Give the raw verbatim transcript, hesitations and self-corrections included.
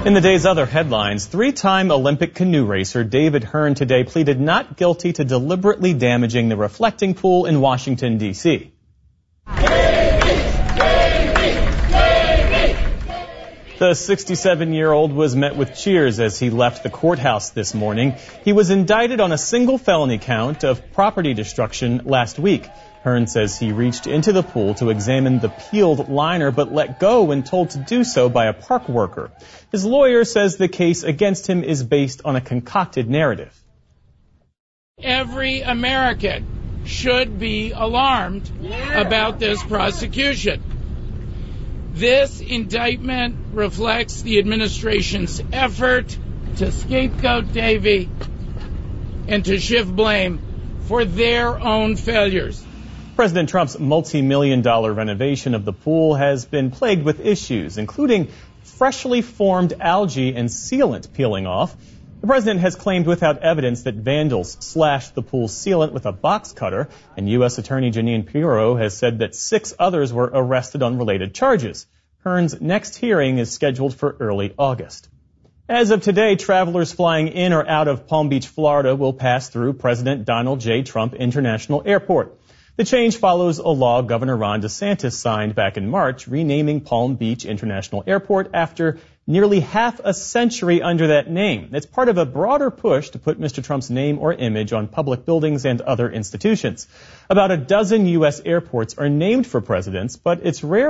In the day's other headlines, three-time Olympic canoe racer David Hearn today pleaded not guilty to deliberately damaging the reflecting pool in Washington, D C The sixty-seven-year-old was met with cheers as he left the courthouse this morning. He was indicted on a single felony count of property destruction last week. Hearn says he reached into the pool to examine the peeled liner but let go when told to do so by a park worker. His lawyer says the case against him is based on a concocted narrative. Every American should be alarmed about this prosecution. This indictment reflects the administration's effort to scapegoat Davy and to shift blame for their own failures. President Trump's multi-million dollar renovation of the pool has been plagued with issues, including freshly formed algae and sealant peeling off. The president has claimed without evidence that vandals slashed the pool's sealant with a box cutter, and U S Attorney Jeanine Pirro has said that six others were arrested on related charges. Hearn's next hearing is scheduled for early August. As of today, travelers flying in or out of Palm Beach, Florida will pass through President Donald J. Trump International Airport. The change follows a law Governor Ron DeSantis signed back in March, renaming Palm Beach International Airport after nearly half a century under that name. It's part of a broader push to put Mister Trump's name or image on public buildings and other institutions. About a dozen U S airports are named for presidents, but it's rare